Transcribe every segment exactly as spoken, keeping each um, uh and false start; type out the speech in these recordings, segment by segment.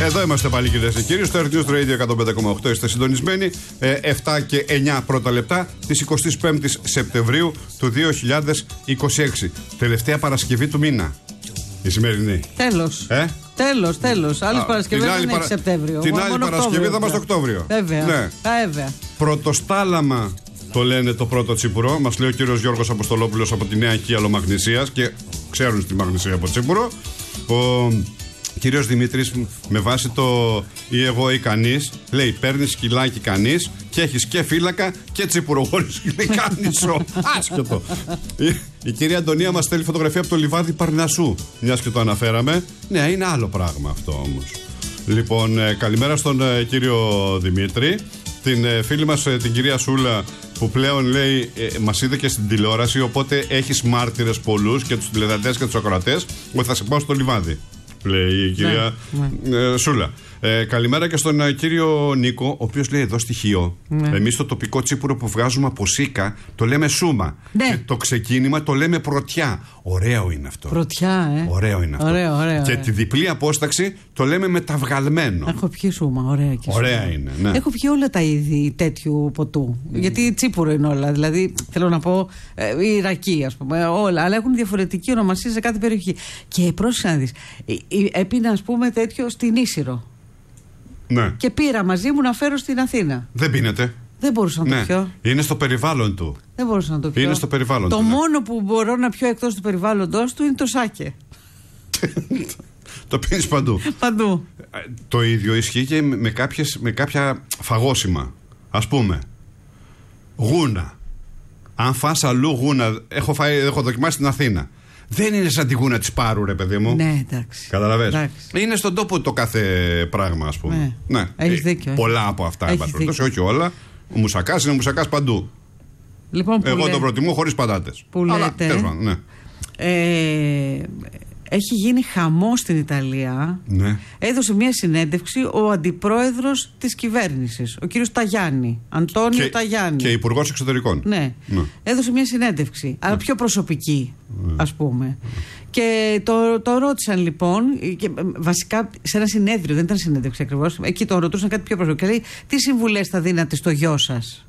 Εδώ είμαστε πάλι, κυρίες και κύριοι, στο Earth News Radio εκατόν πέντε κόμμα οκτώ. Είστε συντονισμένοι. Ε, επτά και εννιά πρώτα λεπτά της εικοστής πέμπτης Σεπτεμβρίου του δύο χιλιάδες είκοσι έξι. Τελευταία Παρασκευή του μήνα. Η σημερινή. Τέλος. Ε? Τέλος, τέλος. Άλλες Παρασκευές δεν παρα... έχει Σεπτέμβριο. Την άλλη Παρασκευή θα είμαστε Οκτώβριο. Βέβαια. Ναι. Βέβαια. Πρωτοστάλαμα το λένε το πρώτο τσίπουρο. Μας λέει ο κύριος Γιώργος Αποστολόπουλος από τη Νέα Οικία Μαγνησίας και ξέρουν στη Μαγνησία από τσίπουρο. Ο κύριος Δημήτρης, με βάση το ή εγώ ή κανείς, λέει: παίρνει σκυλάκι κανείς και έχεις και φύλακα και τσίπουρο. Χωρίς σκυλικάνισο. Άσχετο. η, η κυρία Αντωνία μας στέλνει φωτογραφία από το λιβάδι Παρνασσού. Μιας και το αναφέραμε. Ναι, είναι άλλο πράγμα αυτό όμως. Λοιπόν, ε, καλημέρα στον ε, κύριο Δημήτρη. Την ε, φίλη μας, ε, την κυρία Σούλα, που πλέον λέει ε, μας είδε και στην τηλεόραση. Οπότε έχεις μάρτυρες πολλούς και τους τηλεδατές και τους ακροατές ότι θα σε πάω στο λιβάδι, λέει η κυρία ναι, ναι. Ε, Σούλα. Ε, καλημέρα και στον ε, κύριο Νίκο, ο οποίος λέει εδώ στοιχείο. Ναι. Εμείς το τοπικό τσίπουρο που βγάζουμε από σίκα το λέμε σούμα. Ναι. Και το ξεκίνημα το λέμε πρωτιά. Ωραίο είναι αυτό. Πρωτιά, ε. Ωραίο είναι αυτό. Ωραίο, ωραίο, και ωραίο. Τη διπλή απόσταξη το λέμε μεταυγαλμένο. Έχω πιει σούμα, ωραία και ωραία σούμα. είναι. Ναι. Έχω πιει όλα τα είδη τέτοιου ποτού. Mm. Γιατί τσίπουρο είναι όλα. Δηλαδή, θέλω να πω, ε, Ιρακή, ας πούμε, όλα. Αλλά έχουν διαφορετική ονομασία σε κάθε περιοχή. Και πρόσεξε να δεις. Έπινα, ας πούμε, τέτοιο στην Ίσυρο. Ναι. Και πήρα μαζί μου να φέρω στην Αθήνα. Δεν πίνεται. Δεν μπορούσα να ναι. το πιω. Είναι στο περιβάλλον του. Δεν μπορούσα να το πιω. Είναι στο περιβάλλον το του. Το ναι. μόνο που μπορώ να πιω εκτός του περιβάλλοντος του είναι το σάκε. Το πίνεις παντού. Παντού. Το ίδιο ισχύει και με, κάποιες, με κάποια φαγόσιμα. Ας πούμε, γούνα. Αν φας αλλού γούνα, έχω, φάει, έχω δοκιμάσει στην Αθήνα. Δεν είναι σαν τη γούνα της Πάρου, ρε παιδί μου. Ναι, εντάξει. Καταλαβαίνεις. Είναι στον τόπο το κάθε πράγμα, ας πούμε. Ναι. ναι. Έχεις δίκιο. Ε. Πολλά από αυτά, εν πάση περιπτώσει, όχι όλα. Ο μουσακάς είναι μουσακάς παντού. Λοιπόν, Εγώ λέ... το προτιμώ χωρίς πατάτες. Που Αλλά, λέτε. Πάντων, ναι. ε, έχει γίνει χαμός στην Ιταλία. Ναι. Έδωσε μια συνέντευξη ο αντιπρόεδρος της κυβέρνησης, ο κύριος Ταγιάννη, Αντώνιο και, Ταγιάννη. Και υπουργός εξωτερικών. Ναι. ναι. Έδωσε μια συνέντευξη, ναι. αλλά πιο προσωπική, ναι. ας πούμε. Ναι. Και το, το ρώτησαν λοιπόν, και βασικά σε ένα συνέδριο, δεν ήταν συνέντευξη ακριβώς, εκεί το ρωτούσαν κάτι πιο προσωπικό. Και λέει, τι συμβουλές θα δίνατε στο γιο σας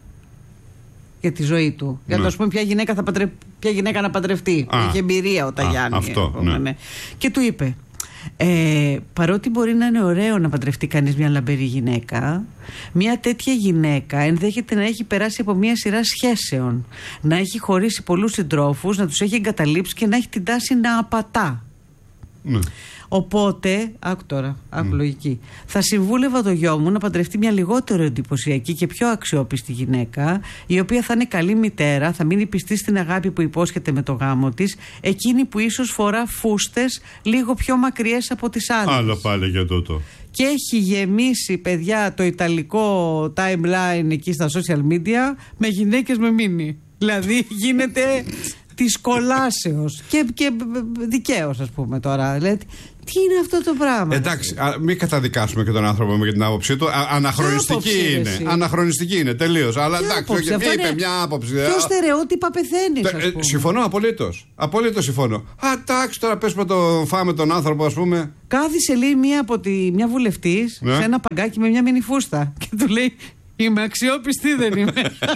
για τη ζωή του? Ναι. Για το, ας πούμε, ποια γυναίκα, θα παντρε... ποια γυναίκα να παντρευτεί. Α, είχε εμπειρία ο Ταγιάννη. Αυτό, ναι. Ναι. Και του είπε, ε, παρότι μπορεί να είναι ωραίο να παντρευτεί κανείς μια λαμπερή γυναίκα, μια τέτοια γυναίκα ενδέχεται να έχει περάσει από μια σειρά σχέσεων, να έχει χωρίσει πολλούς συντρόφους, να τους έχει εγκαταλείψει και να έχει την τάση να απατά. Ναι. Οπότε, άκου τώρα, άκου mm. λογική. Θα συμβούλευα το γιο μου να παντρευτεί μια λιγότερο εντυπωσιακή και πιο αξιόπιστη γυναίκα, η οποία θα είναι καλή μητέρα, θα μείνει πιστή στην αγάπη που υπόσχεται με το γάμο της, εκείνη που ίσως φορά φούστες λίγο πιο μακριές από τις άλλες. Άλλο πάλι για τούτο. Και έχει γεμίσει, παιδιά, το ιταλικό timeline εκεί στα social media με γυναίκες με μίνι. Δηλαδή γίνεται της κολάσεως και, και δικαίως, ας πούμε τώρα. Δηλαδή, τι είναι αυτό το πράγμα? Εντάξει, α, μην καταδικάσουμε και τον άνθρωπο με την άποψή του. Α, αναχρονιστική άποψη, είναι. εσύ. Αναχρονιστική είναι, τελείως. Αλλά ποια εντάξει, άποψη, είπε είναι... μια άποψη. Ποιο στερεότυπα πεθαίνεις, ας πούμε. Ε, συμφωνώ απολύτως. Απολύτως συμφωνώ. Α, εντάξει, τώρα πες με το φάμε τον άνθρωπο, ας πούμε. Κάθισε, λέει, μια, από τη, μια βουλευτής ναι. σε ένα παγκάκι με μια μινιφούστα και του λέει, είμαι αξιόπιστη, δεν είμαι?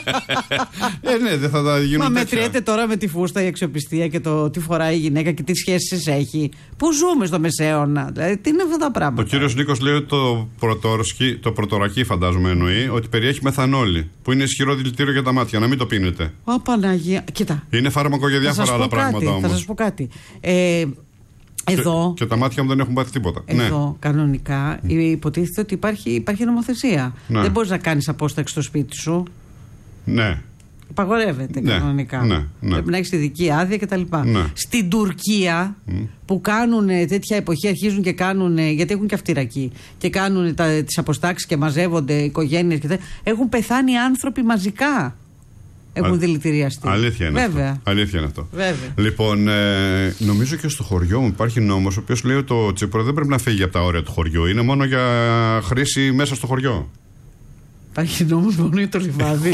Ε, ναι, δεν θα τα γίνουν. Μα μετριέται τώρα με τη φούστα η αξιοπιστία και το τι φοράει η γυναίκα και τι σχέσεις έχει? Πού ζούμε στο μεσαίωνα? Δηλαδή, τι είναι αυτά τα πράγματα? Ο κύριος Νίκος λέει ότι το, το πρωτορακί, φαντάζομαι εννοεί, ότι περιέχει μεθανόλη, που είναι ισχυρό δηλητήριο για τα μάτια. Να μην το πίνετε. Ω Παναγία. Κοίτα. Είναι φάρμακο για διάφορα άλλα πράγματα όμως. Θα σας πω κάτι. Ε, Εδώ, και, και τα μάτια μου δεν έχουν πάθει τίποτα. Εδώ, ναι. κανονικά, υποτίθεται ότι υπάρχει, υπάρχει νομοθεσία. Ναι. Δεν μπορείς να κάνεις απόσταξη στο σπίτι σου. Ναι. Απαγορεύεται ναι. κανονικά. Ναι. Ναι. Πρέπει να έχεις ειδική άδεια κτλ. Ναι. Στην Τουρκία, mm. που κάνουν τέτοια εποχή, αρχίζουν και κάνουν. Γιατί έχουν και αυτηρακή. Και κάνουν τις αποστάξεις και μαζεύονται οικογένειες και τέτοια. Έχουν πεθάνει άνθρωποι μαζικά. Έχουν Α, δηλητηριαστεί. Αλήθεια είναι Βέβαια. αυτό. Αλήθεια είναι αυτό. Βέβαια. Λοιπόν, ε, νομίζω και στο χωριό μου υπάρχει νόμος ο οποίος λέει ότι το τσίπουρο δεν πρέπει να φύγει από τα όρια του χωριού. Είναι μόνο για χρήση μέσα στο χωριό. Υπάρχει νόμος μόνο για το λιβάδι.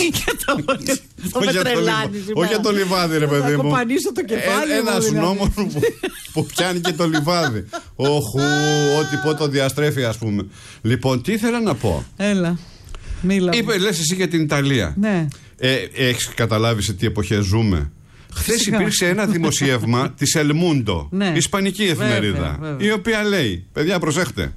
Όχι για το λιβάδι, ρε παιδί μου. Θα κοπανίσω το κεφάλι. Ένας νόμος που πιάνει και το λιβάδι. Όχου, ό,τι πω το διαστρέφει, ας πούμε. Λοιπόν, τι ήθελα να πω. Έλα. Μίλα. Είπε, λες εσύ για την Ιταλία. Ναι. Ε, έχεις καταλάβει σε τι εποχές ζούμε? Χθες υπήρξε ένα δημοσίευμα της El Mundo, ναι. Ισπανική εφημερίδα, βέβαια, βέβαια. Η οποία λέει, παιδιά προσέχτε,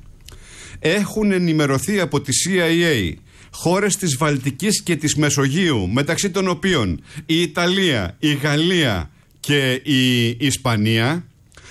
έχουν ενημερωθεί από τη σι άι έι χώρες της Βαλτικής και της Μεσογείου, μεταξύ των οποίων η Ιταλία, η Γαλλία και η Ισπανία,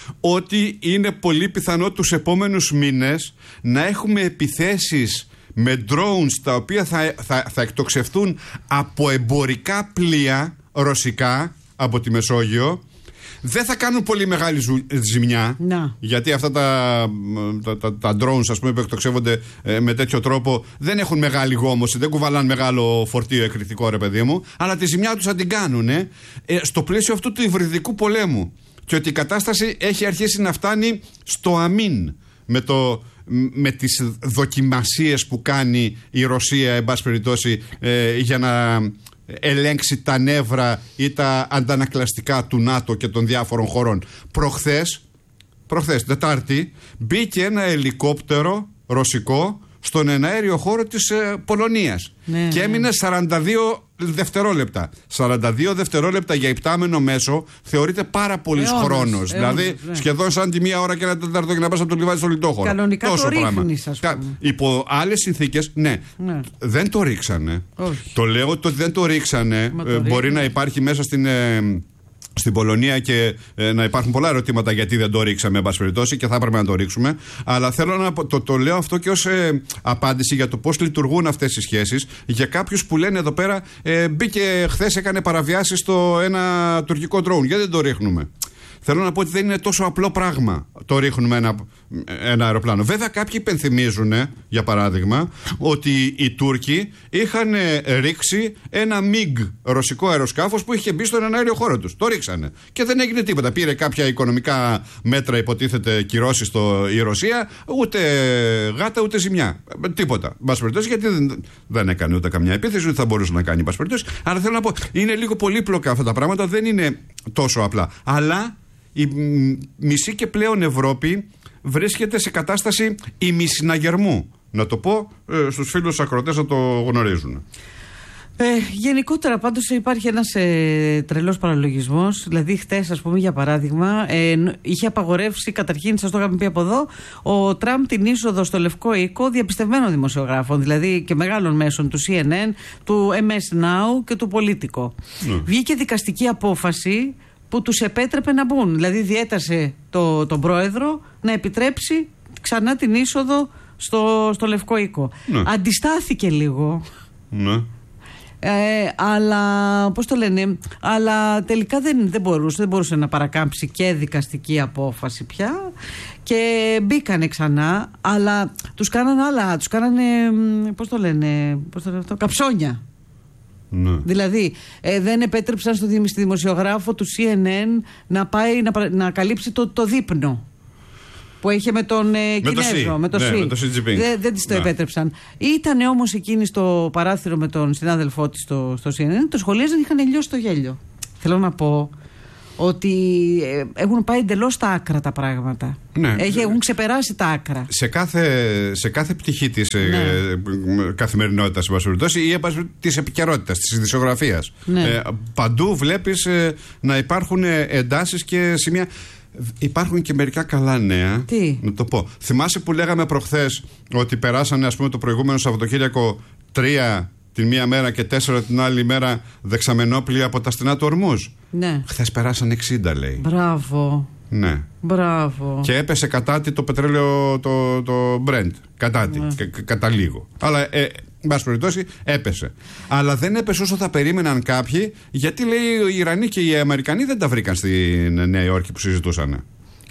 ότι είναι πολύ πιθανό τους επόμενους μήνες να έχουμε επιθέσεις με drones τα οποία θα, θα, θα εκτοξευθούν από εμπορικά πλοία ρωσικά από τη Μεσόγειο. Δεν θα κάνουν πολύ μεγάλη ζημιά, να. Γιατί αυτά τα, τα, τα, τα drones, ας πούμε, που εκτοξεύονται ε, με τέτοιο τρόπο δεν έχουν μεγάλη γόμωση, δεν κουβαλάνε μεγάλο φορτίο εκρηκτικό, ρε παιδί μου, αλλά τη ζημιά τους θα την κάνουν ε, ε, στο πλαίσιο αυτού του υβριδικού πολέμου. Και ότι η κατάσταση έχει αρχίσει να φτάνει στο αμήν με, το, με τις δοκιμασίες που κάνει η Ρωσία, εν πάση περιπτώσει, ε, για να ελέγξει τα νεύρα ή τα αντανακλαστικά του ΝΑΤΟ και των διάφορων χωρών. Προχθές, προχθές Τετάρτη, μπήκε ένα ελικόπτερο ρωσικό στον εναέριο χώρο της ε, Πολωνίας, ναι, και έμεινε σαράντα δύο δευτερόλεπτα. σαράντα δύο δευτερόλεπτα για υπτάμενο μέσο θεωρείται πάρα πολύς χρόνος. Δηλαδή ναι. σχεδόν σαν τη μία ώρα και ένα τέταρτο για να πας από το λιβάδι στο λιτόχωρο. Κανονικά τόσο το ρίχνεις, ας πούμε. Υπό άλλες συνθήκες, ναι, ναι. Δεν το ρίξανε. Όχι. Το λέω ότι δεν το ρίξανε. Το ε, μπορεί να υπάρχει μέσα στην... Ε, στην Πολωνία και ε, να υπάρχουν πολλά ερωτήματα γιατί δεν το ρίξαμε, εν πάση περιπτώσει, και θα έπρεπε να το ρίξουμε. Αλλά θέλω να το, το λέω αυτό και ως ε, απάντηση για το πώς λειτουργούν αυτές οι σχέσεις. Για κάποιους που λένε εδώ πέρα, ε, μπήκε χθες, έκανε παραβιάσεις στο ένα τουρκικό drone. Γιατί δεν το ρίχνουμε? Θέλω να πω ότι δεν είναι τόσο απλό πράγμα το ρίχνουμε ένα, ένα αεροπλάνο. Βέβαια, κάποιοι υπενθυμίζουν, για παράδειγμα, ότι οι Τούρκοι είχαν ρίξει ένα μιγκ ρωσικό αεροσκάφος που είχε μπει στον εναέριο χώρο τους. Το ρίξανε. Και δεν έγινε τίποτα. Πήρε κάποια οικονομικά μέτρα, υποτίθεται, κυρώσεις η Ρωσία, ούτε γάτα ούτε ζημιά. Τίποτα. Μπας περιπτώσει, γιατί δεν, δεν έκανε ούτε καμιά επίθεση, ούτε θα μπορούσε να κάνει. Μπας περιπτώσει. Αλλά θέλω να πω, είναι λίγο πολύπλοκα αυτά τα πράγματα, δεν είναι τόσο απλά. Αλλά η μισή και πλέον Ευρώπη βρίσκεται σε κατάσταση ημισυναγερμού. Να το πω ε, στους φίλους ακροατές να το γνωρίζουν. Ε, γενικότερα πάντως υπάρχει ένας ε, τρελός παραλογισμός. Δηλαδή χτες, ας πούμε, για παράδειγμα, ε, είχε απαγορεύσει, καταρχήν σας το είχαμε πει από εδώ, ο Τραμπ την είσοδο στο Λευκό Οίκο διαπιστευμένων δημοσιογράφων, δηλαδή και μεγάλων μέσων, του σι εν εν, του εμ ες Now και του Politico. Ναι. Βγήκε δικαστική απόφαση που τους επέτρεπε να μπουν. Δηλαδή διέτασε το, τον πρόεδρο να επιτρέψει ξανά την είσοδο στο, στο Λευκό Οίκο. Ναι. Αντιστάθηκε λίγο. Ναι. Ε, αλλά, πώς το λένε, αλλά τελικά δεν, δεν, μπορούσε, δεν μπορούσε να παρακάμψει και δικαστική απόφαση πια και μπήκανε ξανά, αλλά τους κάνανε άλλα, τους κάνανε, πώς το λένε, πώς το λένε αυτό, καψόνια. Ναι. Δηλαδή ε, δεν επέτρεψαν στο δημοσιογράφο του σι εν εν να πάει να, να καλύψει το, το δείπνο που είχε με τον ε, Κινέζο, με το ναι, Σι. Δεν, δεν της το ναι. επέτρεψαν. Ήτανε όμως εκείνη στο παράθυρο με τον συνάδελφό της στο, στο σι εν εν, το σχολίαζαν, είχαν λιώσει το γέλιο. Θέλω να πω ότι ε, έχουν πάει εντελώς στα άκρα τα πράγματα. Ναι. Έχει, έχουν ξεπεράσει τα άκρα. Σε κάθε, σε κάθε πτυχή της ναι. ε, καθημερινότητας ή της επικαιρότητας, της ειδησιογραφίας. Ναι. Ε, παντού βλέπεις ε, να υπάρχουν εντάσεις και σημεία. Υπάρχουν και μερικά καλά νέα. Τι? Να το πω. Θυμάσαι που λέγαμε προχθές ότι περάσανε, ας πούμε, το προηγούμενο Σαββατοκύριακο τρία την μία μέρα και τέσσερα την άλλη μέρα δεξαμενόπλια από τα στενά του Ορμούζ. Ναι. Χθες περάσαν εξήντα, λέει. Μπράβο. Ναι. Μπράβο. Και έπεσε κατά τη το πετρέλαιο, το, το Brent. Κατά τη. Ναι. Κα, κατά λίγο. Αλλά, ε, εν πάση περιπτώσει, έπεσε. Αλλά δεν έπεσε όσο θα περίμεναν κάποιοι, γιατί, λέει, οι Ιρανοί και οι Αμερικανοί δεν τα βρήκαν στη Νέα Υόρκη που συζητούσαν. Ε.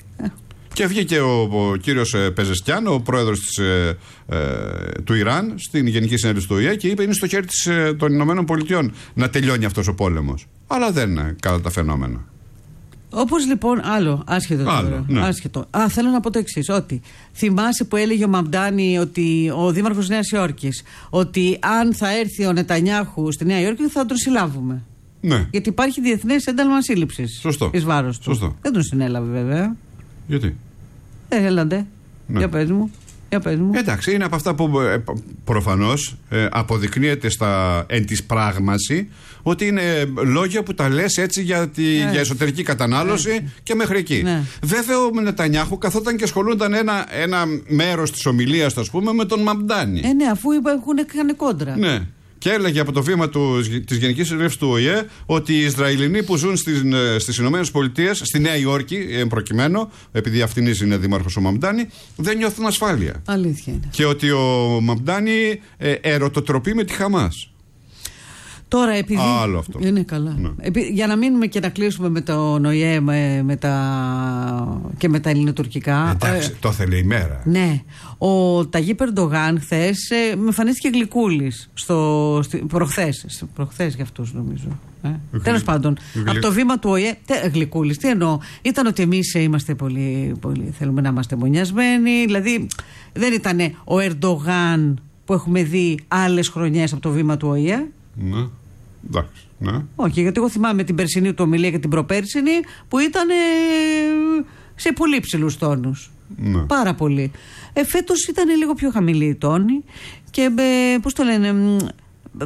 Και βγήκε ο, ο κύριος Πεζεσκιάν, ο πρόεδρος της, ε, ε, του Ιράν, στην Γενική Συνέλευση του Ο Η Ε και είπε: είναι στο χέρι της, ε, των Ηνωμένων Πολιτειών να τελειώνει αυτός ο πόλεμος. Αλλά δεν είναι καλά τα φαινόμενα. Όπως λοιπόν, άλλο, άσχετο Άλλο, τώρα. ναι. Άσχετο. Α, θέλω να πω το εξής, ότι θυμάσαι που έλεγε ο Μαμντάνη, ότι ο δήμαρχος Νέας Υόρκης, ότι αν θα έρθει ο Νετανιάχου στη Νέα Υόρκη θα τον συλλάβουμε. Ναι. Γιατί υπάρχει διεθνές ένταλμα σύλληψης. Σωστό. Εις βάρος του. Σωστό. Δεν τον συνέλαβε βέβαια. Γιατί? Ε, έλαντε. Ναι. Για πες μου. Για πες μου. Εντάξει, είναι από αυτά που ε, προφανώς ε, αποδεικνύεται στα εν της πράγμαση ότι είναι λόγια που τα λες έτσι για, τη, Ναι. για εσωτερική κατανάλωση ναι. και μέχρι εκεί. Ναι. Βέβαια ο Νετανιάχου καθόταν και ασχολούνταν ένα, ένα μέρος της ομιλίας του, ας πούμε, με τον Μαμντάνη. Ε, ναι, αφού έχουν κάνει κόντρα. Ναι. Και έλεγε από το βήμα του, της Γενικής Συνέλευσης του Ο Η Ε ότι οι Ισραηλινοί που ζουν στις, στις Ηνωμένες Πολιτείες, στη Νέα Υόρκη, εν προκειμένου, επειδή αυτήν είναι δήμαρχος ο Μαμντάνη, δεν νιώθουν ασφάλεια. Αλήθεια είναι. Και ότι ο Μαμντάνη ε, ερωτοτροπεί με τη Χαμάς. Τώρα, επειδή. Άλλο αυτό. Είναι καλά. Ναι. Επί... Για να μείνουμε και να κλείσουμε με τον Ο Η Ε με, με τα... και με τα ελληνοτουρκικά. Εντάξει, ε, το ήθελε η μέρα. Ναι. Ο Ταγί Ερντογάν χθες ε, με εμφανίστηκε γλυκούλης στο, στη, προχθές. Προχθές για αυτούς νομίζω. Ε. Τέλος πάντων, Γλυ... από το βήμα του Ο Η Ε. Τε, γλυκούλης, τι εννοώ. Ήταν ότι εμείς είμαστε πολύ, πολύ. Θέλουμε να είμαστε μονιασμένοι. Δηλαδή, δεν ήταν ο Ερντογάν που έχουμε δει άλλες χρονιές από το βήμα του Ο Η Ε. Ναι. Εντάξει. Ναι. Όχι, γιατί εγώ θυμάμαι την περσινή του ομιλία και την προπέρσινη που ήταν ε, σε πολύ ψηλούς τόνους. Ναι. Πάρα πολύ. Ε, φέτος ήταν λίγο πιο χαμηλή η τόνη και ε, πώς το λένε. Ε,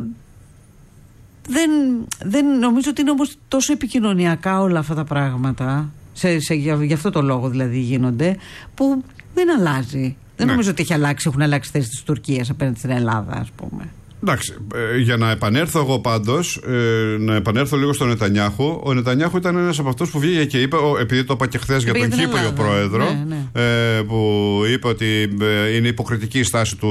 δεν, δεν νομίζω ότι είναι όμως τόσο επικοινωνιακά όλα αυτά τα πράγματα. Σε, σε, για, για αυτό το λόγο δηλαδή γίνονται, που δεν αλλάζει. Δεν Ναι. νομίζω ότι έχει αλλάξει, έχουν αλλάξει θέσεις της Τουρκίας απέναντι στην Ελλάδα, ας πούμε. Εντάξει, ε, για να επανέλθω εγώ πάντως, ε, να επανέλθω λίγο στον Νετανιάχου. Ο Νετανιάχου ήταν ένας από αυτούς που βγήκε και είπε, ο, επειδή το είπα και χθες για τον Κύπριο πρόεδρο, ναι, ναι. Ε, που είπε ότι ε, είναι υποκριτική η στάση του,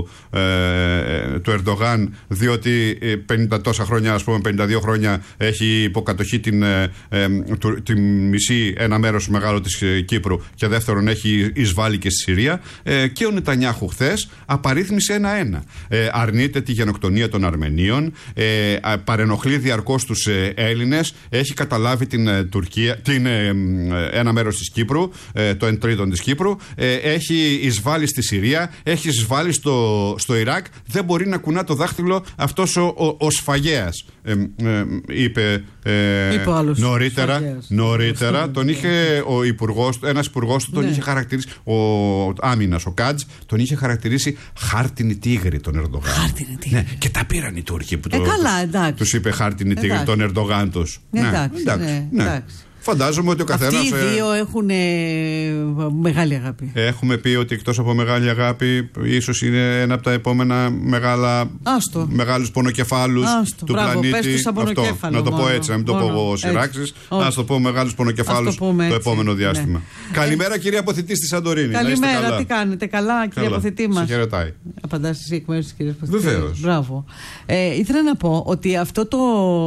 ε, του Ερντογάν, διότι πενήντα τόσα χρόνια, ας πούμε πενήντα δύο χρόνια, έχει υποκατοχή την, ε, ε, του, τη μισή, ένα μέρος μεγάλο της ε, Κύπρου, και δεύτερον έχει εισβάλει και στη Συρία. Ε, και ο Νετανιάχου χθες απαρίθμησε ένα-ένα. Ε, αρνείται τη γενοκτονία των Αρμενίων, ε, παρενοχλεί διαρκώς τους ε, Έλληνες, έχει καταλάβει την ε, Τουρκία, την, ε, ένα μέρος της Κύπρου, ε, το εν τρίτον της Κύπρου, ε, έχει εισβάλει στη Συρία, έχει εισβάλει στο, στο Ιράκ, δεν μπορεί να κουνά το δάχτυλο αυτός ο, ο, ο σφαγέας, ε, ε, είπε, ε, είπε άλλος, νωρίτερα, σφαγέας. νωρίτερα τον είχε ο υπουργός, ένας υπουργός του τον ναι. είχε χαρακτηρίσει, ο Άμυνας, ο Κάτζ, τον είχε χαρακτηρίσει χάρτινη τίγρη τον Ερντογάν. Ναι, και τα πήραν οι Τούρκοι που ε, το, καλά, εντάξει. τους είπε χάρτινη τίγρη Εντάξει. τον Ερντογάν τους. Ναι, Ναι, εντάξει, εντάξει, ναι, ναι. εντάξει. Φαντάζομαι ότι ο καθένας. Αυτοί οι δύο ε, έχουν ε, μεγάλη αγάπη. Έχουμε πει ότι εκτός από μεγάλη αγάπη, ίσως είναι ένα από τα επόμενα μεγάλα, μεγάλους πονοκεφάλους Άστο, του μπράβο, πλανήτη. πες το σαν πονοκέφαλο, αυτό, να το μόνο, πω έτσι, να μην το μόνο, πω εγώ έτσι. σειράξεις. Όχι. Ας το πω μεγάλους πονοκεφάλους το, πούμε το έτσι. επόμενο διάστημα. Ναι. Καλημέρα, ε, κυρία Αποθητή στη Σαντορίνη. Καλημέρα, καλά. τι κάνετε, καλά, κυρία Αποθητή μας. Σε χαιρετάει. Απαντάς εσύ εκ μέρους της κυρίας Αποθητή. Βεβαίως. Μπράβο. Ε, ήθελα να πω ότι αυτό το.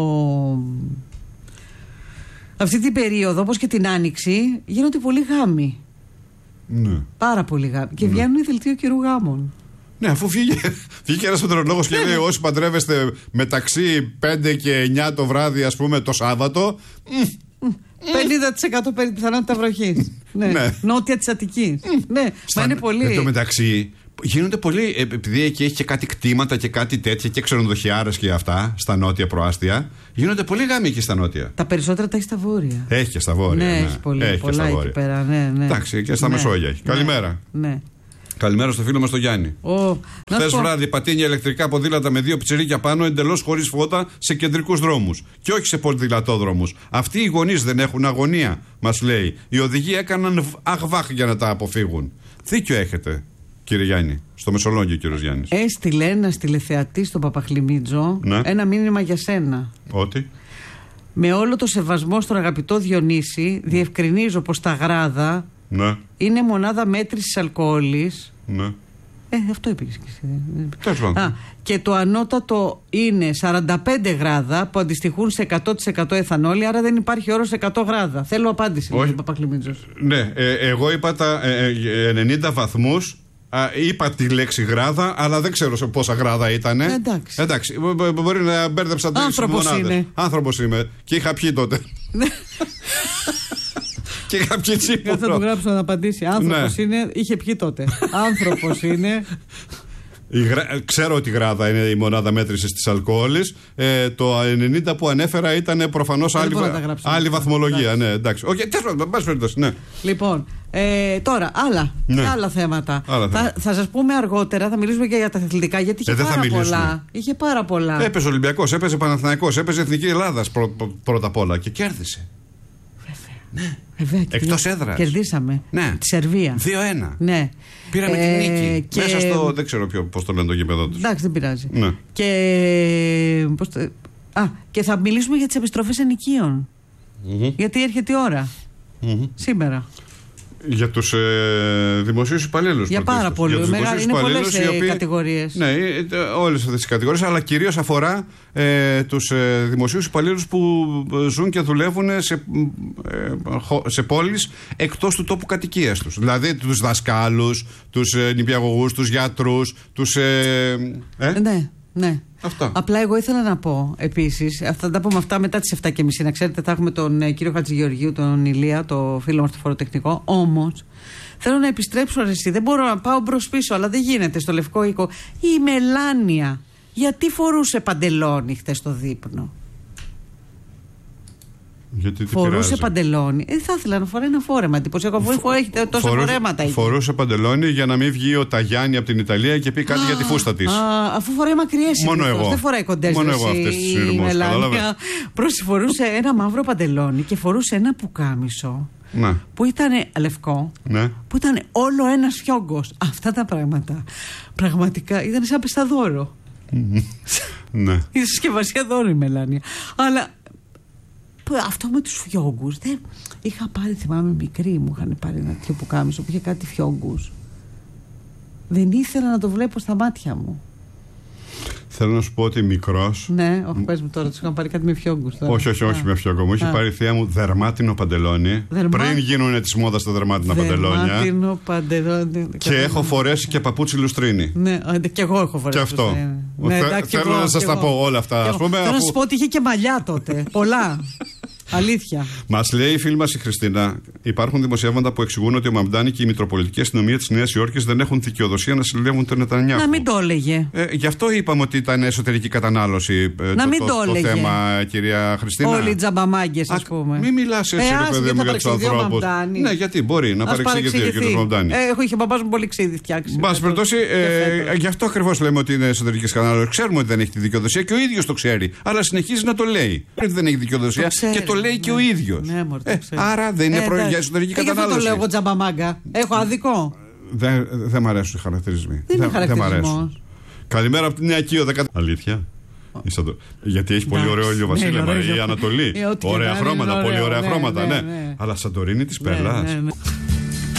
Αυτή την περίοδο, όπως και την Άνοιξη, γίνονται πολλοί γάμοι. Ναι. Πάρα πολλοί γάμοι. Και Ναι. βγαίνουν οι δελτίο καιρού γάμων. Ναι, αφού βγήκε, βγήκε ένας μετρολόγος και λέει όσοι παντρεύεστε μεταξύ πέντε και εννιά το βράδυ, ας πούμε, το Σάββατο. πενήντα τοις εκατό περί πιθανότητα βροχής. Ναι. Ναι. Νότια της Αττικής. Ναι, μα είναι πολύ. Εν τω μεταξύ, γίνονται πολύ, επειδή εκεί έχει και κάτι κτήματα και κάτι τέτοια και ξενοδοχιάρες και αυτά, στα νότια προάστια, γίνονται πολύ γάμοι εκεί στα νότια. Τα περισσότερα τα έχει στα βόρεια. Έχει και στα βόρεια. Ναι, Ναι, έχει πολύ, έχει πολλά και στα εκεί βόρεια. πέρα. Ναι, ναι. Εντάξει, και στα Ναι, Μεσόγεια έχει. ναι, Καλημέρα. Ναι. Καλημέρα στο φίλο μας τον Γιάννη. Χθες βράδυ πατίνια ηλεκτρικά ποδήλατα με δύο πιτσιρίκια πάνω, εντελώς χωρίς φώτα, σε κεντρικούς δρόμους. Και όχι σε ποδηλατόδρομους. Αυτοί οι γονείς δεν έχουν αγωνία, μας λέει. Οι οδηγοί έκαναν αχβάχ για να τα αποφύγουν. Δίκιο έχετε, κύριε Γιάννη. Στο Μεσολόγγιο, κύριος Γιάννης. Έστειλε ένα τηλεθεατή στον Παπαχλιμίτζο, ναι. ένα μήνυμα για σένα. Ότι. Με όλο το σεβασμό στον αγαπητό Διονύση, διευκρινίζω πως τα γράδα ναι. είναι μονάδα μέτρησης αλκοόλης. Ναι. Ε, αυτό είπε και εσύ. Α, και το ανώτατο είναι σαράντα πέντε γράδα που αντιστοιχούν σε εκατό τοις εκατό εθανόλη, άρα δεν υπάρχει όρος εκατό γράδα. Θέλω απάντηση, κύριε Παπαχλιμίτζος. Ναι, ε, εγώ είπα τα ε, ε, ενενήντα βαθμούς. Α, είπα τη λέξη γράδα, αλλά δεν ξέρω σε πόσα γράδα ήταν. Εντάξει. Εντάξει. Μπορεί να μπέρδεψα τρεις μονάδες. Άνθρωπος είναι. Άνθρωπος είμαι. Και είχα πιει τότε. Και είχα πιει τσίπουρο. Θα του γράψω να απαντήσει. Άνθρωπος Ναι. είναι, είχε πιει τότε. Άνθρωπος είναι. Η γρα... Ξέρω ότι η γράδα είναι η μονάδα μέτρησης της αλκοόλης. Ε, το ενενήντα που ανέφερα ήταν προφανώς άλλη, μπορώ να τα γράψω. άλλη βαθμολογία. Εντάξει. Ναι, εντάξει. Okay, τέλος πάντων, πάση περιπτώσει, ναι. Λοιπόν, ε, τώρα άλλα, Ναι. άλλα θέματα. Άλλα θα θέματα. θα σας πούμε αργότερα, θα μιλήσουμε και για τα αθλητικά, γιατί είχε Ε, δεν θα πάρα μιλήσουμε. πολλά. Είχε πάρα πολλά. Έπαιζε Ολυμπιακός, έπαιζε Παναθηναϊκός, έπαιζε Εθνική Ελλάδας πρω... πρώτα απ' όλα και κέρδισε. Βέβαια, Εκτός κερδί- έδρας. Κερδίσαμε. Ναι. Τη Σερβία. δύο ένα. Ναι. Πήραμε Ε, τη νίκη. και- Μέσα στο. Δεν ξέρω ποιο, πώς το λένε το γήπεδο του. Εντάξει, δεν πειράζει. Ναι. Και. Πώς το... Α, και θα μιλήσουμε για τις επιστροφές ενοικίων. Mm-hmm. Γιατί έρχεται η ώρα. Mm-hmm. Σήμερα. Για τους ε, δημοσίους υπαλλήλους. Για πάρα πρωτίστως. πολύ. Για τους Μεγάλη- δημοσίους είναι πολλές, υπαλλήλους, οι ε, οποίοι- κατηγορίες. Ναι, ε, όλες αυτές τις κατηγορίες, αλλά κυρίως αφορά ε, τους ε, δημοσίους υπαλλήλους που ζουν και δουλεύουν σε, ε, χω- σε πόλεις εκτός του τόπου κατοικίας τους. Δηλαδή τους δασκάλους, τους ε, νηπιαγωγούς, τους γιατρούς, τους... Ε, ε, Ναι, ναι. Αυτά. Απλά εγώ ήθελα να πω επίσης, θα τα πούμε αυτά μετά τις εφτά και μισή. Να ξέρετε, θα έχουμε τον ε, κύριο Χατζηγεωργίου, τον Ηλία, το φίλο μας το φοροτεχνικό. Όμως θέλω να επιστρέψω, ρε, εσύ. Δεν μπορώ να πάω μπρος πίσω, αλλά δεν γίνεται στο Λευκό Οίκο. Η Μελάνια, γιατί φορούσε παντελόνι χθες στο δείπνο? γιατί τι Φορούσε πειράζει. παντελόνι. Ε, θα ήθελα να φοράει ένα φόρεμα. Εντυπωσιακό, αφού Φο- έχει τόσα φορούσε- φορέματα. εκεί. Φορούσε παντελόνι για να μην βγει ο Ταγιάννη από την Ιταλία και πει κάτι για τη φούστα της. Α, αφού φοράει μακριές Μόνο συνήθως, εγώ. δεν φοράει κοντές. Μόνο εσύ, εγώ αυτές τις η σειρμούς, Μελάνια. κατάλαβες. Πρόσεχε, φορούσε ένα μαύρο παντελόνι και φορούσε ένα πουκάμισο Ναι, που ήταν λευκό, ναι. που ήταν όλο ένας φιόγκος. Αυτά τα πράγματα πραγματικά ήταν σαν πεσταδόρο. Ναι. Η συσκευασία δώρο η Μελάνια. Αλλά που αυτό με τους φιόγκους δεν... Είχα πάρει, θυμάμαι, μικρή μου είχαν πάρει ένα τέτοιο πουκάμισο που είχε κάτι φιόγκους. Δεν ήθελα να το βλέπω στα μάτια μου. Θέλω να σου πω ότι μικρός. Ναι, όχι, πες μου τώρα, τους είχαν πάρει κάτι με φιόγκους. τώρα. Όχι, όχι, όχι Α. με φιόγκο. Μου είχε Α. πάρει η θεία μου δερμάτινο παντελόνι. Δερμά- Πριν γίνουν τη μόδα τα δερμάτινα παντελόνια. Δερμάτινο παντελόνι. Και έχω φορέσει και παπούτσι λουστρίνι. Ναι, και εγώ έχω φορέσει. Και αυτό. λουστρίνι. Ναι, Θε- εντάξει, θέλω εγώ, να σας και τα εγώ. πω όλα αυτά, Και ας εγώ. πούμε, Θέλω να αφού- σας πω ότι είχε και μαλλιά τότε. Πολλά. Αλήθεια. Μας λέει η φίλη μας η Χριστίνα, υπάρχουν δημοσιεύματα που εξηγούν ότι ο Μαμντάνη και η Μητροπολιτική Αστυνομία της Νέας Υόρκης δεν έχουν δικαιοδοσία να συλλεύουν τον Νετανιάχου. Να μην το έλεγε. Ε, γι' αυτό είπαμε ότι ήταν εσωτερική κατανάλωση ε, Να το, μην το, το το έλεγε. θέμα, κυρία Χριστίνα. Όλοι οι τζαμπαμάγκες, ας Α, πούμε. Μην μιλάς έτσι, Ε, ρε άσε, παιδί γιατί μου, θα για τους παρεξηγηθεί ο ανθρώπους. Μαμντάνη. Ναι, γιατί μπορεί να Ας παρεξηγηθεί ο κ. Μαμντάνη. Ε, έχω, είχε ο μπαμπάς μου πολύ ξύδι φτιάξει. Εν πάση περιπτώσει, ε, γι' αυτό ακριβώς λέμε ότι είναι εσωτερική κατανάλωση. Ξέρουμε ότι δεν έχει τη δικαιοδοσία και ο ίδιος το ξέρει. Αλλά συνεχίζει να το λέει. Ότι δεν έχει δικαιοδοσία Το ξέρει, και το λέει ναι. και ο ίδιος. Ναι, μωρέ, το Ε, ξέρει. άρα δεν είναι Ε, προ... εντάξει. για εσωτερική Ε, γι' αυτό κατανάλωση. το λέω εγώ τζαμπαμάγκα. Έχω άδικο. Δεν δε μ' αρέσουν οι χαρακτηρισμοί. Δεν είναι μ' χαρακτηρισμός. αρέσουν. Καλημέρα από την Νέα Κίο. Δεκα... Αλήθεια. Είσαι το- Γιατί έχει πολύ Εντάξει. ωραίο ήλιο Ναι, βασίλεμα, ωραίο η ήλιο. Ανατολή. Ε, ό,τι και ωραία να είναι, χρώματα, είναι πολύ ωραίο. ωραία Ναι, χρώματα, ναι, ναι. ναι. Αλλά Σαντορίνη τη Ναι, Πελά. ναι, ναι.